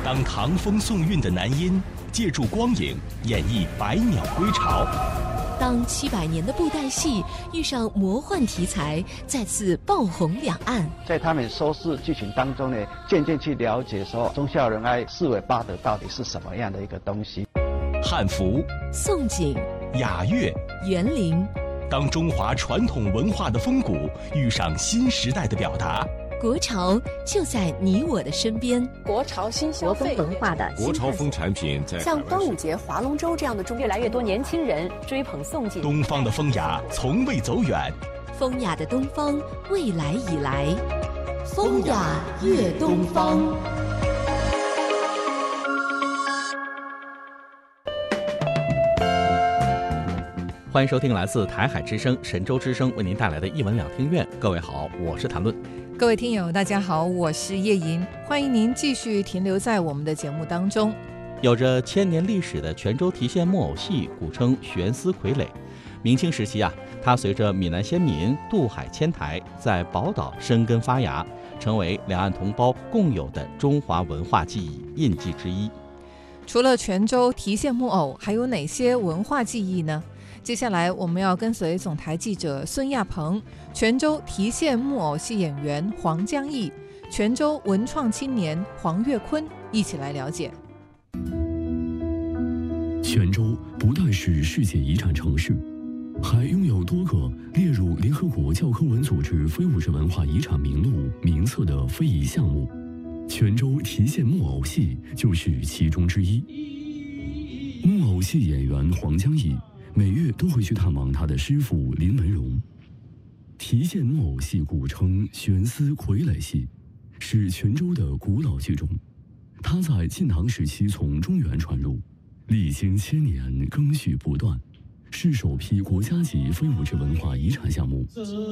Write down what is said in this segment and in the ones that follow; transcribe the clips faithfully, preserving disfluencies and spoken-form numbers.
当唐风宋韵的男音借助光影演绎百鸟归巢， 当七百年的布袋戏遇上魔幻题材，再次爆红两岸。 在他们收视剧情当中呢，渐渐去了解说忠孝仁爱四维八德到底是什么样的一个东西。 汉服、 宋锦、 雅乐、 园林， 当中华传统文化的风骨遇上新时代的表达， 国潮就在你我的身边。 国潮新消费文化的国潮风产品在像端午节、划龙舟这样的中， 越来越多年轻人追捧宋锦。 东方的风雅从未走远， 风雅的东方未来已来，风雅悦东方。 欢迎收听来自台海之声、神州之声为您带来的一文两厅院。各位好，我是谭论。 各位听友大家好，我是叶莹，欢迎您继续停留在我们的节目当中。 有着千年历史的泉州提线木偶戏，古称悬丝傀儡。明清时期啊，它随着闽南先民渡海迁台，在宝岛生根发芽，成为两岸同胞共有的中华文化记忆印记之一。 除了泉州提线木偶，还有哪些文化记忆呢？接下来我们要跟随总台记者孙亚鹏、泉州提线木偶戏演员黄江毅、泉州文创青年黄月坤一起来了解。 泉州不但是世界遗产城市，还拥有多个列入联合国教科文组织非物质文化遗产名录名册的非遗项目，泉州提线木偶戏就是其中之一。木偶戏演员黄江毅每月都会去探望他的师傅林文荣。提线木偶戏古称悬丝傀儡戏，是泉州的古老剧种。它在晋唐时期从中原传入，历经千年更续不断，是首批国家级非物质文化遗产项目。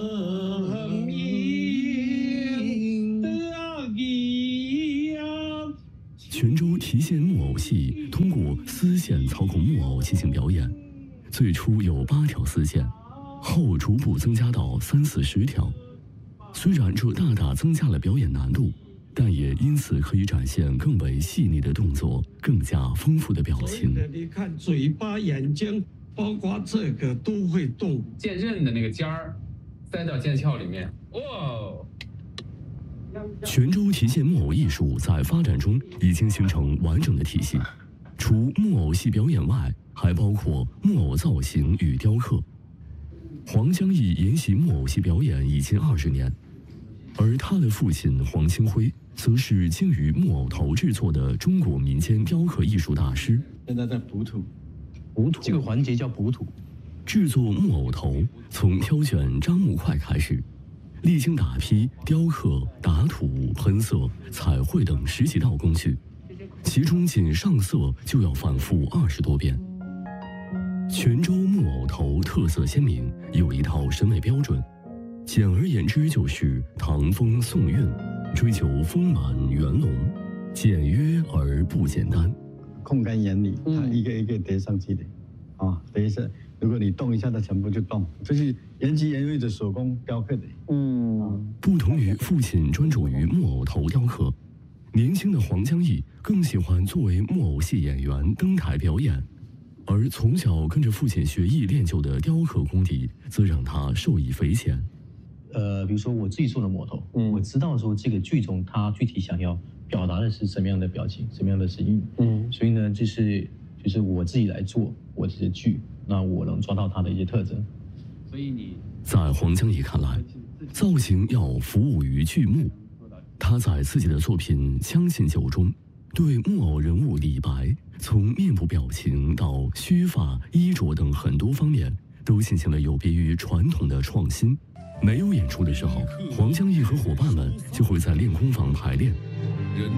泉州提线木偶戏通过丝线操控木偶进行表演。最初有八条丝线，后逐步增加到三四十条。虽然这大大增加了表演难度，但也因此可以展现更为细腻的动作，更加丰富的表情。 你看嘴巴、眼睛，包括这个都会动。 剑刃的那个尖儿塞到剑鞘里面，哇！ 泉州提线木偶艺术在发展中已经形成完整的体系，除木偶戏表演外，还包括木偶造型与雕刻。黄江毅研习木偶戏表演已近二十年，而他的父亲黄清辉则是精于木偶头制作的中国民间雕刻艺术大师。 现在在补土， 补土这个环节叫补土。 制作木偶头从挑选樟木块开始，历经打坯、雕刻、打土、喷色、彩绘等十几道工序，其中仅上色就要反复二十多遍。泉州木偶头特色鲜明，有一套审美标准，简而言之就是唐风宋韵，追求丰满圆隆，简约而不简单。 控干眼里，它一个一个叠上去的，嗯、啊，等一下，如果你动一下，它全部就动，这是原汁原味的手工雕刻的。 嗯，不同于父亲专注于木偶头雕刻，年轻的黄江毅更喜欢作为木偶戏演员登台表演。而从小跟着父亲学艺练就的雕刻功底，则让他受益匪浅。 呃，比如说我自己做的木头，嗯，我知道说这个剧中他具体想要表达的是什么样的表情，什么样的声音，嗯，所以呢，就是就是我自己来做我自己的剧，那我能抓到它的一些特征。 所以你在黄江毅看来，造型要服务于剧目。他在自己的作品《将进酒》中，对木偶人物李白，从面部表情到须发、衣着等很多方面，都进行了有别于传统的创新。没有演出的时候，黄江毅和伙伴们就会在练功房排练。